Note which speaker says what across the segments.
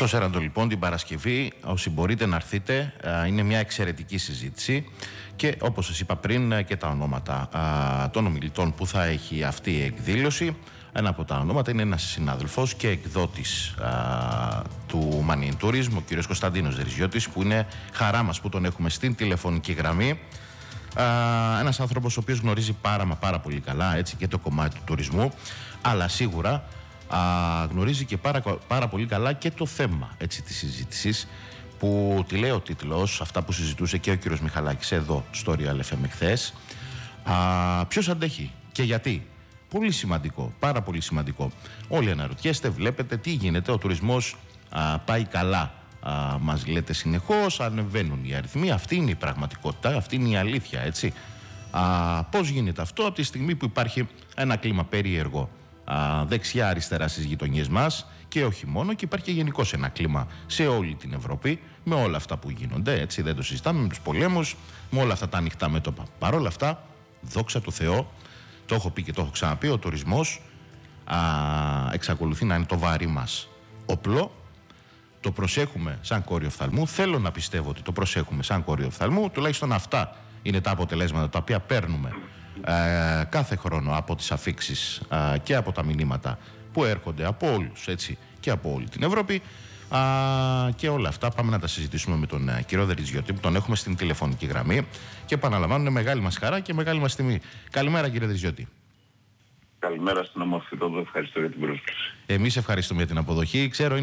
Speaker 1: Στο Σέραντο λοιπόν την Παρασκευή, όσοι μπορείτε να έρθετε, είναι μια εξαιρετική συζήτηση και όπως σας είπα πριν και τα ονόματα των ομιλητών που θα έχει αυτή η εκδήλωση. Ένα από τα ονόματα είναι ένας συνάδελφος και εκδότης του Money in Tourism, ο κύριος Κωνσταντίνος Ριζιώτης, που είναι χαρά μας που τον έχουμε στην τηλεφωνική γραμμή. Ένας άνθρωπος ο οποίος γνωρίζει πάρα πολύ καλά έτσι, και το κομμάτι του τουρισμού, αλλά σίγουρα γνωρίζει και πάρα πολύ καλά και το θέμα έτσι, της συζήτησης, που τη λέει ο τίτλος, αυτά που συζητούσε και ο κύριος Μιχαλάκης εδώ στο Real FM χθες. Ποιος αντέχει και γιατί? Πολύ σημαντικό, πάρα πολύ σημαντικό. Όλοι αναρωτιέστε, βλέπετε τι γίνεται, ο τουρισμός πάει καλά. Μας λέτε συνεχώς, ανεβαίνουν οι αριθμοί, αυτή είναι η πραγματικότητα, αυτή είναι η αλήθεια, έτσι. Πώς γίνεται αυτό? Από τη στιγμή που υπάρχει ένα κλίμα περίεργο δεξιά-αριστερά στις γειτονιές μας και όχι μόνο, και υπάρχει και γενικώς ένα κλίμα σε όλη την Ευρώπη με όλα αυτά που γίνονται, έτσι, δεν το συζητάμε, με τους πολέμους, με όλα αυτά τα ανοιχτά μέτωπα. Παρ' όλα αυτά, δόξα τω Θεώ, το έχω πει και το έχω ξαναπεί, ο τουρισμός εξακολουθεί να είναι το βάρη μας όπλο. Το προσέχουμε σαν κόριο οφθαλμού. Θέλω να πιστεύω ότι το προσέχουμε σαν κόριο οφθαλμού. Τουλάχιστον αυτά είναι τα αποτελέσματα τα οποία παίρνουμε κάθε χρόνο από τις αφίξεις και από τα μηνύματα που έρχονται από όλους, έτσι, και από όλη την Ευρώπη. Και όλα αυτά πάμε να τα συζητήσουμε με τον κύριο Ριζιώτη, που τον έχουμε στην τηλεφωνική γραμμή και επαναλαμβάνω, είναι μεγάλη μας χαρά και μεγάλη μας τιμή. Καλημέρα κύριε Ριζιώτη.
Speaker 2: Καλημέρα στην όμορφη Ρόδο, ευχαριστώ για την πρόσκληση.
Speaker 1: Εμείς ευχαριστούμε για την αποδοχή. Ξέρω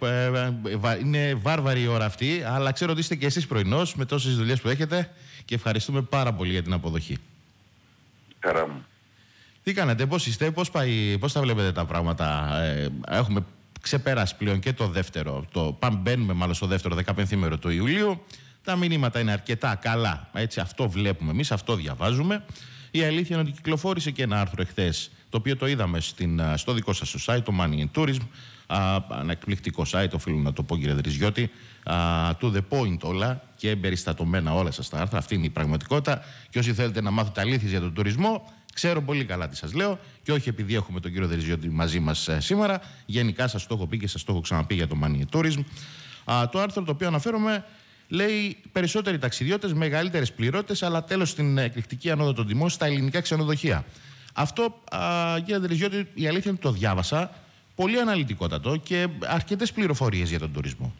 Speaker 1: είναι βάρβαρη η ώρα αυτή, αλλά ξέρω ότι είστε και εσείς πρωινός με τόσες δουλειές που έχετε και ευχαριστούμε πάρα πολύ για την αποδοχή.
Speaker 2: Χαρά μου.
Speaker 1: Τι κάνετε, πώς είστε, πώς τα βλέπετε τα πράγματα? Έχουμε ξεπεράσει πλέον και το δεύτερο, μπαίνουμε μάλλον στο δεύτερο 15ήμερο του Ιουλίου. Τα μηνύματα είναι αρκετά καλά, έτσι, αυτό βλέπουμε εμείς, αυτό διαβάζουμε. Η αλήθεια είναι ότι κυκλοφόρησε και ένα άρθρο εχθές, το οποίο το είδαμε στο δικό σας το site, το Money in Tourism, ένα εκπληκτικό site, οφείλω να το πω κύριε Ριζιώτη, to the point όλα και εμπεριστατωμένα όλα σας τα άρθρα, αυτή είναι η πραγματικότητα, και όσοι θέλετε να μάθετε αλήθειες για τον τουρισμό, ξέρω πολύ καλά τι σας λέω, και όχι επειδή έχουμε τον κύριο Ριζιώτη μαζί μας σήμερα, γενικά σας το έχω πει και σας το έχω ξαναπεί για το Money in Tourism. Το άρθρο το οποίο αναφέρομαι λέει περισσότεροι ταξιδιώτες, μεγαλύτερες πληρότητες, αλλά τέλος στην εκρηκτική ανόδο των τιμών στα ελληνικά ξενοδοχεία. Αυτό, κύριε Ριζιώτη, η αλήθεια είναι ότι το διάβασα, πολύ αναλυτικότατο και αρκετές πληροφορίες για τον τουρισμό.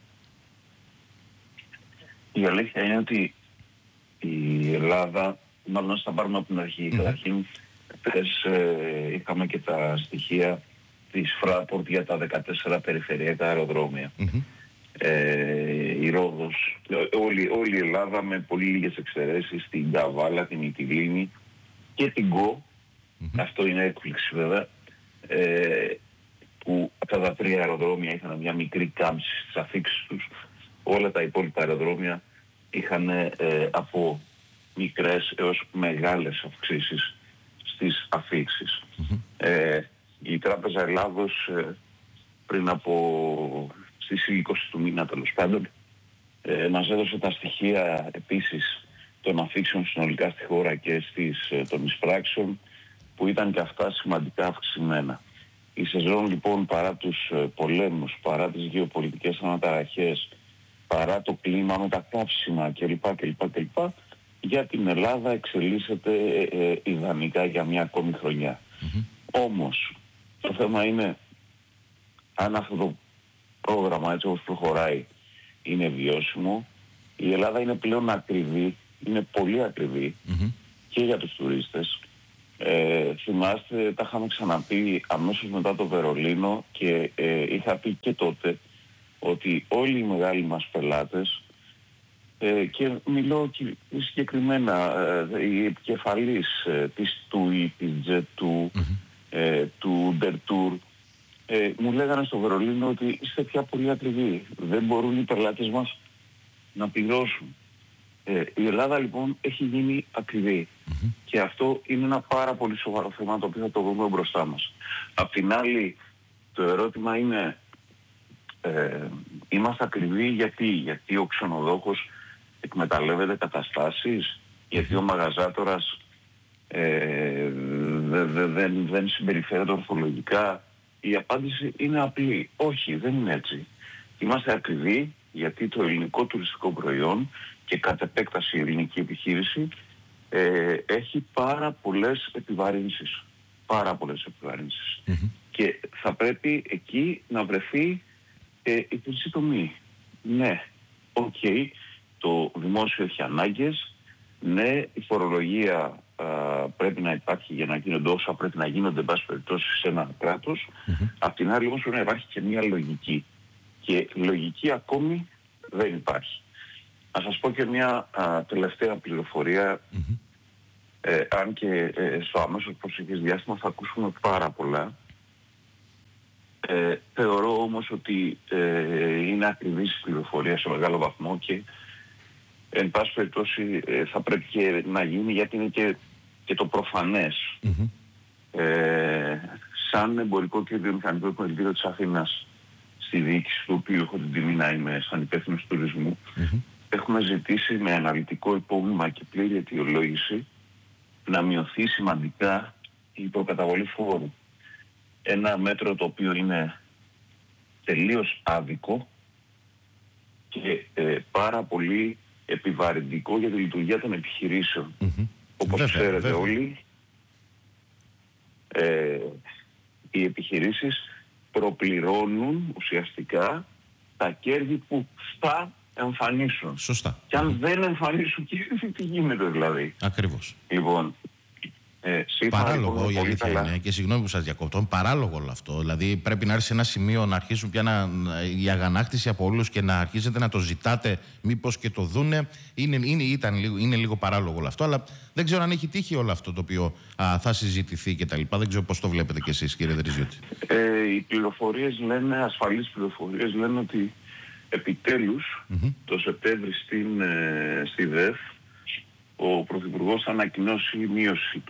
Speaker 2: Η αλήθεια είναι ότι η Ελλάδα, μάλλον θα πάρουμε από την αρχή, καταρχήν είχαμε και τα στοιχεία της Fraport για τα 14 περιφερειακά αεροδρόμια. Η Ρόδος, όλη η Ελλάδα με πολύ λίγες εξαιρέσεις, την Καβάλα, την Μυτιλήνη και την Γκο, αυτό είναι έκπληξη βέβαια, που αυτά τα τρία αεροδρόμια είχαν μια μικρή κάμψη στις αφίξεις τους. Όλα τα υπόλοιπα αεροδρόμια είχαν από μικρές έως μεγάλες αυξήσεις στις αφίξεις. Η Τράπεζα Ελλάδος πριν από στις 20 του μήνα τέλος πάντων μας έδωσε τα στοιχεία επίσης των αφίξεων συνολικά στη χώρα και των εισπράξεων, που ήταν και αυτά σημαντικά αυξημένα. Η σεζόν λοιπόν, παρά τους πολέμους, παρά τις γεωπολιτικές αναταραχές, παρά το κλίμα με τα καύσιμα κλπ, για την Ελλάδα εξελίσσεται ιδανικά για μια ακόμη χρονιά. Όμως το θέμα είναι αν αυτό το πρόγραμμα, έτσι όπως προχωράει, είναι βιώσιμο. Η Ελλάδα είναι πλέον ακριβή, είναι πολύ ακριβή και για τους τουρίστες. Θυμάστε, τα είχαμε ξαναπεί αμέσως μετά το Βερολίνο και είχα πει και τότε ότι όλοι οι μεγάλοι μας πελάτες, και μιλώ και συγκεκριμένα οι επικεφαλής της TUI, της JetTo, του Dertour, μου λέγανε στο Βερολίνο ότι είστε πια πολύ ακριβοί. Δεν μπορούν οι πελάτες μας να πληρώσουν. Η Ελλάδα λοιπόν έχει γίνει ακριβή. Και αυτό είναι ένα πάρα πολύ σοβαρό θέμα, το οποίο θα το βρούμε μπροστά μας. Απ' την άλλη, το ερώτημα είναι, είμαστε ακριβοί γιατί ο ξενοδόχος εκμεταλλεύεται καταστάσεις, γιατί ο μαγαζάτορας δεν συμπεριφέρεται ορθολογικά? Η απάντηση είναι απλή. Όχι, δεν είναι έτσι. Είμαστε ακριβοί γιατί το ελληνικό τουριστικό προϊόν και κατ' επέκταση η ελληνική επιχείρηση έχει πάρα πολλές επιβαρύνσεις. Πάρα πολλές επιβαρύνσεις. Και θα πρέπει εκεί να βρεθεί η χρυσή τομή. Ναι, το δημόσιο έχει ανάγκες. Ναι, η φορολογία πρέπει να υπάρχει για να γίνονται όσα πρέπει να γίνονται, εν πάση περιπτώσει, σε ένα κράτος. Απ' την άλλη όμως πρέπει να υπάρχει και μια λογική. Και λογική ακόμη δεν υπάρχει. Να σας πω και μια τελευταία πληροφορία, αν και στο αμέσως προσεχές διάστημα θα ακούσουμε πάρα πολλά. Θεωρώ όμως ότι είναι ακριβής η πληροφορία σε μεγάλο βαθμό και εν πάση περιπτώσει θα πρέπει και να γίνει, γιατί είναι και το προφανές. Σαν εμπορικό και βιομηχανικό επιμελητήριο της Αθήνας, στη διοίκηση του οποίου έχω την τιμή να είμαι σαν υπεύθυνος τουρισμού, έχουμε ζητήσει με αναλυτικό υπόμνημα και πλήρη αιτιολόγηση να μειωθεί σημαντικά η προκαταβολή φόρου. Ένα μέτρο το οποίο είναι τελείως άδικο και πάρα πολύ επιβαρυντικό για τη λειτουργία των επιχειρήσεων. Όπως ξέρετε όλοι, οι επιχειρήσεις προπληρώνουν ουσιαστικά τα κέρδη που θα εμφανίσουν.
Speaker 1: Σωστά.
Speaker 2: Και αν δεν εμφανίσουν κέρδη, τι γίνεται δηλαδή.
Speaker 1: Ακριβώς.
Speaker 2: Λοιπόν,
Speaker 1: παράλογο η αλήθεια είναι, και συγγνώμη που σας διακόπτω, παράλογο όλο αυτό. Δηλαδή πρέπει να έρθει σε ένα σημείο να αρχίσουν πια η αγανάκτηση από όλους και να αρχίσετε να το ζητάτε, μήπως και το δούνε. Είναι λίγο παράλογο όλο αυτό, αλλά δεν ξέρω αν έχει τύχει όλο αυτό το οποίο θα συζητηθεί κτλ. Δεν ξέρω πώς το βλέπετε κι εσείς, κύριε Δρυζιώτη.
Speaker 2: Οι πληροφορίες λένε, ασφαλείς πληροφορίες λένε ότι επιτέλους το Σεπτέμβρη στη ΔΕΦ ο Πρωθυπουργός θα ανακοινώσει μείωση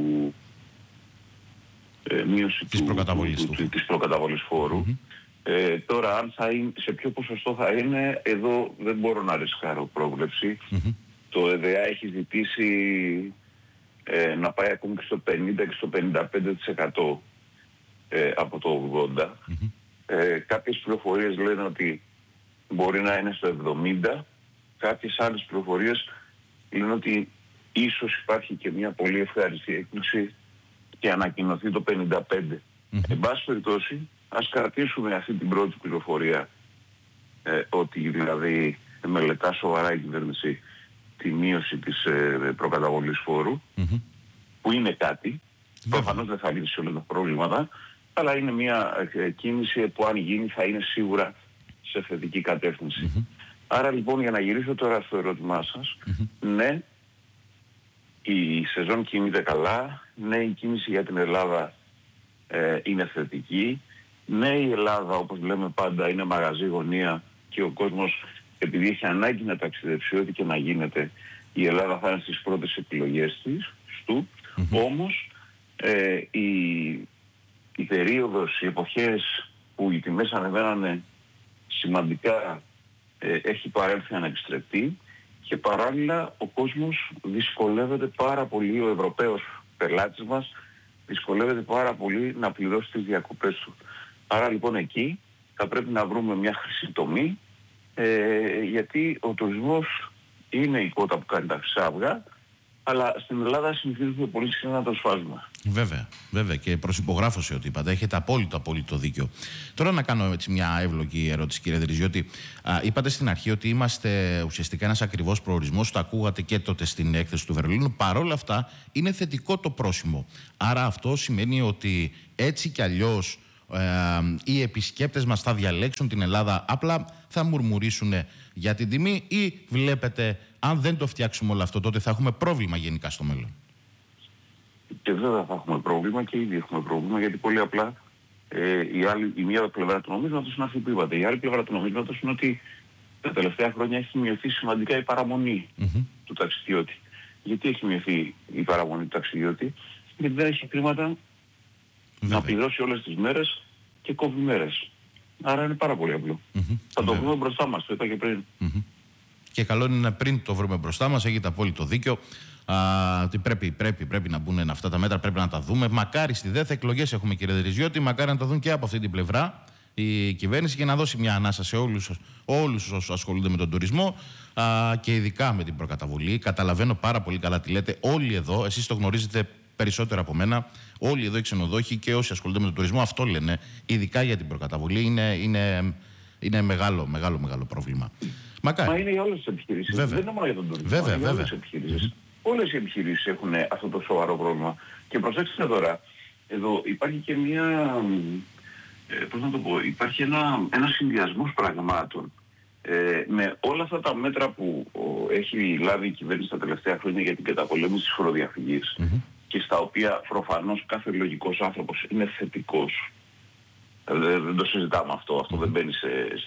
Speaker 2: της προκαταβολής φόρου. Τώρα αν θα είναι, σε ποιο ποσοστό θα είναι, εδώ δεν μπορώ να ρισκάρω πρόβλεψη. Το ΕΔΕΑ έχει ζητήσει να πάει ακόμη και στο 50% και στο 55% από το 80%. Κάποιες πληροφορίες λένε ότι μπορεί να είναι στο 70%. Κάποιες άλλες πληροφορίες λένε ότι ίσως υπάρχει και μια πολύ ευχάριστη έκπληξη και ανακοινωθεί το 55%. Εν πάση περιπτώσει, ας κρατήσουμε αυτή την πρώτη πληροφορία, ότι δηλαδή μελετά σοβαρά η κυβέρνηση τη μείωση της προκαταβολής φόρου, που είναι κάτι, προφανώς δεν θα λύσει όλα τα προβλήματα, αλλά είναι μια κίνηση που αν γίνει θα είναι σίγουρα σε θετική κατεύθυνση. Άρα λοιπόν, για να γυρίσω τώρα στο ερώτημά σας, ναι, η σεζόν κινείται καλά, ναι, η κίνηση για την Ελλάδα είναι θετική, ναι, η Ελλάδα, όπως λέμε πάντα, είναι μαγαζί γωνία και ο κόσμος, επειδή έχει ανάγκη να ταξιδέψει ό,τι και να γίνεται, η Ελλάδα θα είναι στις πρώτες επιλογές του. Όμως η περίοδος, οι εποχές που οι τιμές ανεβαίνανε σημαντικά, έχει παρέλθει ανεπιστρεπτή και παράλληλα ο κόσμος δυσκολεύεται πάρα πολύ, ο Ευρωπαίος πελάτης μας δυσκολεύεται πάρα πολύ να πληρώσει τις διακοπές του. Άρα λοιπόν εκεί θα πρέπει να βρούμε μια χρυσή τομή, γιατί ο τουρισμός είναι η κότα που κάνει τα χρυσά αυγά, αλλά στην Ελλάδα συνηθίζουμε πολύ συχνά να το σφάζουμε.
Speaker 1: Βέβαια και προσυπογράφω σε ό,τι είπατε. Έχετε απόλυτο δίκιο. Τώρα να κάνω έτσι μια εύλογη ερώτηση, κύριε Δρυζιώτη. Είπατε στην αρχή ότι είμαστε ουσιαστικά ένας ακριβώς προορισμός. Το ακούγατε και τότε στην έκθεση του Βερολίνου. Παρ' όλα αυτά είναι θετικό το πρόσημο. Άρα αυτό σημαίνει ότι έτσι κι αλλιώς οι επισκέπτες μας θα διαλέξουν την Ελλάδα, απλά θα μουρμουρίσουν για την τιμή, ή βλέπετε αν δεν το φτιάξουμε όλο αυτό τότε θα έχουμε πρόβλημα γενικά στο μέλλον?
Speaker 2: Και βέβαια θα έχουμε πρόβλημα και ήδη έχουμε πρόβλημα, γιατί πολύ απλά η μία πλευρά του νομίσματος είναι αυτή που είπατε. Η άλλη πλευρά του νομίσματος είναι ότι τα τελευταία χρόνια έχει μειωθεί σημαντικά η παραμονή του ταξιδιώτη. Γιατί έχει μειωθεί η παραμονή του ταξιδιώτη? Γιατί δεν έχει χρήματα να πληρώσει όλες τις μέρες και κόβει μέρες. Άρα είναι πάρα πολύ απλό. Θα το βρούμε μπροστά μας, το είπα και πριν.
Speaker 1: Και καλό είναι πριν το βρούμε μπροστά μας, έχετε απόλυτο δίκιο. Ότι πρέπει να μπουν αυτά τα μέτρα, πρέπει να τα δούμε. Μακάρι στη ΔΕΘ, εκλογές έχουμε, κύριε Δρυζιώτη, μακάρι να τα δουν και από αυτή την πλευρά. η κυβέρνηση και να δώσει μια ανάσα σε όλους όσους ασχολούνται με τον τουρισμό και ειδικά με την προκαταβολή. Καταλαβαίνω πάρα πολύ καλά τι λέτε. Όλοι εδώ, εσείς το γνωρίζετε περισσότερο από μένα, όλοι εδώ οι ξενοδόχοι και όσοι ασχολούνται με τον τουρισμό αυτό λένε. Ειδικά για την προκαταβολή είναι μεγάλο πρόβλημα. Μακάρι.
Speaker 2: Μα είναι για όλες τις επιχειρήσεις.
Speaker 1: Βέβαια.
Speaker 2: Δεν είναι μόνο για τον τουρισμό.
Speaker 1: Βέβαια,
Speaker 2: είναι για
Speaker 1: βέβαια.
Speaker 2: όλες τις επιχειρήσεις. Όλες οι επιχειρήσεις έχουν αυτό το σοβαρό πρόβλημα. Και προσέξτε τώρα, εδώ υπάρχει και μια... πώς να το πω, υπάρχει ένα συνδυασμός πραγμάτων. Με όλα αυτά τα μέτρα που έχει λάβει η κυβέρνηση τα τελευταία χρόνια για την καταπολέμηση της φοροδιαφυγής και στα οποία προφανώς κάθε λογικός άνθρωπος είναι θετικός. Δεν το συζητάμε αυτό, αυτό δεν μπαίνει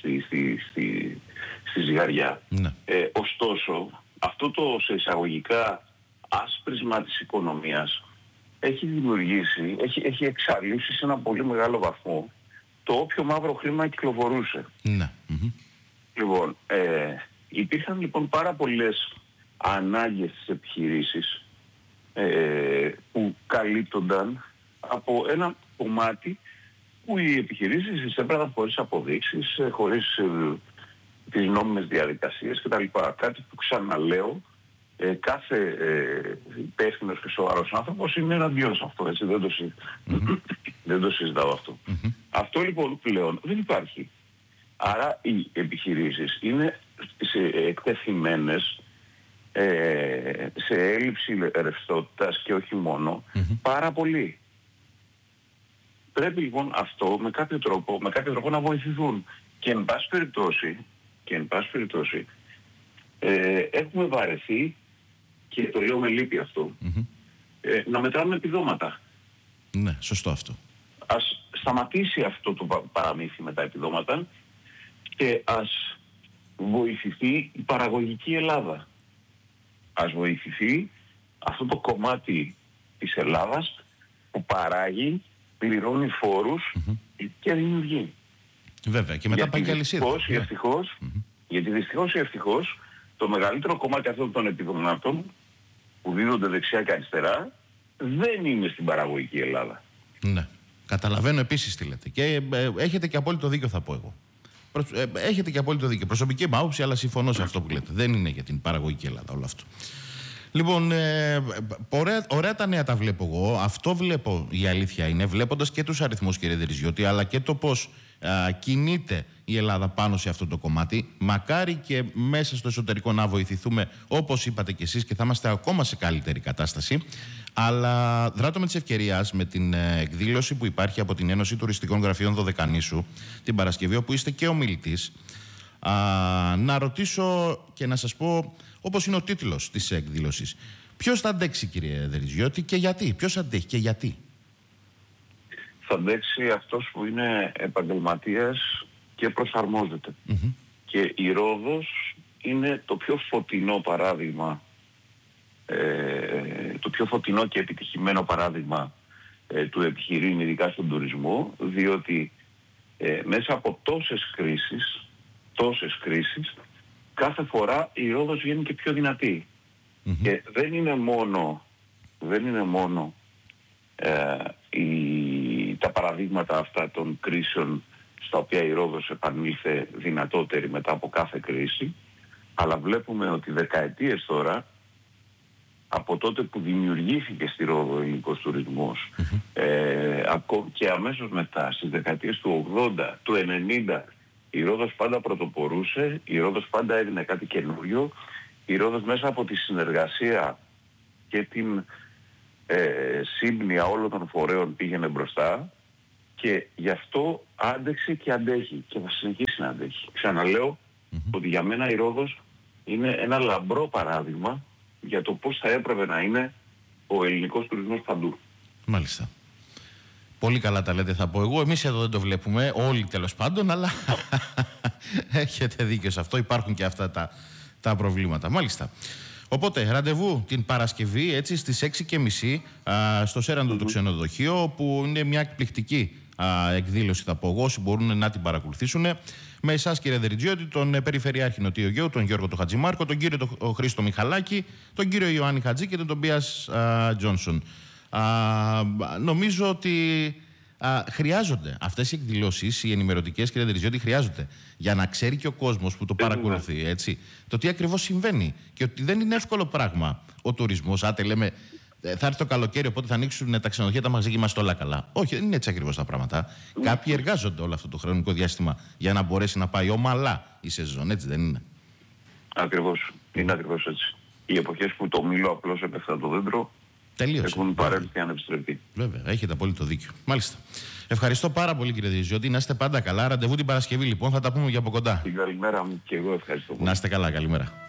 Speaker 2: στη ζυγαριά.
Speaker 1: Ναι.
Speaker 2: Ωστόσο, αυτό το σε εισαγωγικά άσπρισμα της οικονομίας έχει δημιουργήσει, έχει εξαλείψει σε ένα πολύ μεγάλο βαθμό το όποιο μαύρο χρήμα κυκλοφορούσε.
Speaker 1: Ναι.
Speaker 2: Λοιπόν, υπήρχαν λοιπόν πάρα πολλές ανάγκες στις επιχειρήσεις που καλύπτονταν από ένα κομμάτι που οι επιχειρήσεις εισέπραγαν χωρίς αποδείξεις, χωρίς τις νόμιμες διαδικασίες κτλ. Κάτι που ξαναλέω, κάθε υπεύθυνος και σοβαρός άνθρωπος είναι εναντίον σε αυτό, έτσι, δεν το συζητάω αυτό. Αυτό λοιπόν πλέον δεν υπάρχει. Άρα οι επιχειρήσεις είναι εκτεθειμένες σε έλλειψη ρευστότητας και όχι μόνο πάρα πολύ. Πρέπει λοιπόν αυτό με κάποιο τρόπο να βοηθηθούν. Και εν πάση περιπτώσει έχουμε βαρεθεί, και το λέω με λύπη αυτό, να μετράμε επιδόματα.
Speaker 1: Ναι, σωστό αυτό.
Speaker 2: Ας σταματήσει αυτό το παραμύθι με τα επιδόματα και ας βοηθηθεί η παραγωγική Ελλάδα. Ας βοηθηθεί αυτό το κομμάτι της Ελλάδας που παράγει, πληρώνει φόρους και δημιουργεί.
Speaker 1: Βέβαια, και μετά πάει και αλυσίδα.
Speaker 2: Γιατί δυστυχώς ή ευτυχώς το μεγαλύτερο κομμάτι αυτών των επιδομάτων που δίδονται δεξιά και αριστερά δεν είναι στην παραγωγική Ελλάδα.
Speaker 1: Ναι. Καταλαβαίνω επίσης τι λέτε. Και έχετε και απόλυτο δίκιο, θα πω εγώ. Έχετε και απόλυτο δίκιο. Προσωπική μου άποψη, αλλά συμφωνώ σε αυτό που λέτε. Δεν είναι για την παραγωγική Ελλάδα όλο αυτό. Λοιπόν, ωραία τα νέα τα βλέπω εγώ. Αυτό βλέπω, η αλήθεια είναι, βλέποντας και τους αριθμούς, κύριε Δερυζιώτη, αλλά και το πώς κινείται η Ελλάδα πάνω σε αυτό το κομμάτι. Μακάρι και μέσα στο εσωτερικό να βοηθηθούμε, όπως είπατε κι εσείς, και θα είμαστε ακόμα σε καλύτερη κατάσταση. Αλλά δράτω με της ευκαιρίας με την εκδήλωση που υπάρχει από την Ένωση Τουριστικών Γραφείων Δωδεκανήσου την Παρασκευή, όπου είστε και ομιλητής, να ρωτήσω και να σας πω, όπως είναι ο τίτλος της εκδήλωσης, ποιος θα αντέξει, κύριε Δερυζιώτη, και γιατί? Ποιος αντέχει και γιατί?
Speaker 2: Θα αντέξει αυτός που είναι επαγγελματίας και προσαρμόζεται. Και η Ρόδος είναι το πιο φωτεινό παράδειγμα, το πιο φωτεινό και επιτυχημένο παράδειγμα του επιχειρήν, ειδικά στον τουρισμό, διότι μέσα από τόσες κρίσεις, κάθε φορά η Ρόδος βγαίνει και πιο δυνατή. Και δεν είναι μόνο τα παραδείγματα αυτά των κρίσεων στα οποία η Ρόδος επανήλθε δυνατότερη μετά από κάθε κρίση, αλλά βλέπουμε ότι δεκαετίες τώρα, από τότε που δημιουργήθηκε στη Ρόδο ο ελληνικός τουρισμός, και αμέσως μετά, στις δεκαετίες του 80, του 90, η Ρόδος πάντα πρωτοπορούσε, η Ρόδος πάντα έδινε κάτι καινούριο, η Ρόδος μέσα από τη συνεργασία και την σύμπνοια όλων των φορέων πήγαινε μπροστά, και γι' αυτό άντεξε και αντέχει και θα συνεχίσει να αντέχει. Ξαναλέω ότι για μένα η Ρόδος είναι ένα λαμπρό παράδειγμα για το πώς θα έπρεπε να είναι ο ελληνικός τουρισμός παντού.
Speaker 1: Μάλιστα. Πολύ καλά τα λέτε, θα πω εγώ. Εμείς εδώ δεν το βλέπουμε, όλοι τέλος πάντων, αλλά έχετε δίκιο σε αυτό. Υπάρχουν και αυτά τα προβλήματα. Μάλιστα. Οπότε, ραντεβού την Παρασκευή, έτσι, στις 6:30 στο Σέραντο το ξενοδοχείο, όπου είναι μια εκπληκτική εκδήλωση, θα πω εγώ, όσοι μπορούν να την παρακολουθήσουν. Με εσάς, κύριε Δερυζιώτη, τον Περιφερειάρχη Νοτίου Αιγαίου, τον Γιώργο τον Χατζημάρκο, τον κύριο τον Χρήστο Μιχαλάκη, τον κύριο Ιωάννη Χατζή και τον Τομπίας Τζόνσον. Νομίζω ότι χρειάζονται αυτές οι εκδηλώσεις, οι ενημερωτικές, κύριε Τεριζιώτη, χρειάζονται για να ξέρει και ο κόσμος που το παρακολουθεί, έτσι, το τι ακριβώς συμβαίνει και ότι δεν είναι εύκολο πράγμα ο τουρισμός. Άτε λέμε, θα έρθει το καλοκαίρι, οπότε θα ανοίξουν τα ξενοδοχεία, τα μαγαζιά και είμαστε όλα καλά. Όχι, δεν είναι έτσι ακριβώς τα πράγματα. Κάποιοι εργάζονται όλο αυτό το χρονικό διάστημα για να μπορέσει να πάει ομαλά η σεζόν, έτσι δεν είναι?
Speaker 2: Ακριβώς. Είναι ακριβώς έτσι. Οι εποχές που το μήλο απλώς έπεφτα το δέντρο,
Speaker 1: τελείωσε,
Speaker 2: έχουν παρέλθει ανεπιστρεπτή.
Speaker 1: Βέβαια, έχετε απόλυτο δίκιο. Μάλιστα. Ευχαριστώ πάρα πολύ, κύριε Τεριζιώτη. Να είστε πάντα καλά. Ραντεβού την Παρασκευή, λοιπόν, θα τα πούμε για από κοντά.
Speaker 2: Την καλημέρα μου και εγώ ευχαριστώ πολύ.
Speaker 1: Να είστε καλά, καλημέρα.